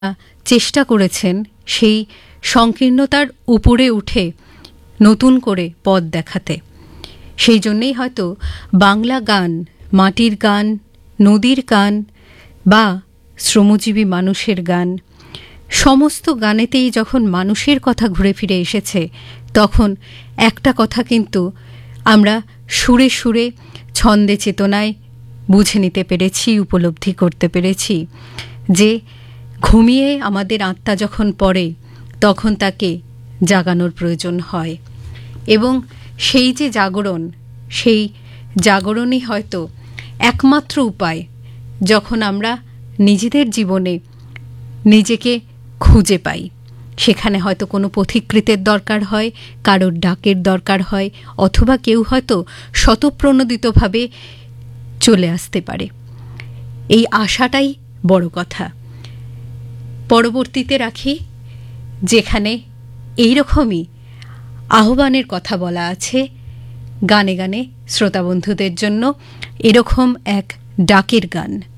চেষ্টা করেছেন সেই সংকীর্ণতার উপরে উঠে নতুন করে পথ দেখাতে। সেই জন্যেই হয়তো বাংলা গান, মাটির গান, নদীর গান বা শ্রমজীবী মানুষের গান, সমস্ত গানেতেই যখন মানুষের কথা ঘুরে ফিরে এসেছে, তখন একটা কথা কিন্তু আমরা সুরে সুরে, ছন্দে চেতনায় বুঝে নিতে পেরেছি, উপলব্ধি করতে পেরেছি যে ঘুমিয়ে আমাদের আত্মা যখন পড়ে তখন তাকে জাগানোর প্রয়োজন হয়। এবং সেই যে জাগরণ, সেই জাগরণই হয়তো একমাত্র উপায় যখন আমরা নিজেদের জীবনে নিজেকে খুঁজে পাই। সেখানে হয়তো কোনো পথিকৃতের দরকার হয়, কারোর ডাকের দরকার হয়, অথবা কেউ হয়তো স্বতঃপ্রণোদিতভাবে চলে আসতে পারে। এই আশাটাই বড় কথা। পরবর্তীতে রাখি, যেখানে এইরকমই আহ্বানের কথা বলা আছে গানে গানে শ্রোতাবন্ধুদের জন্য, এরকম এক ডাকের গান।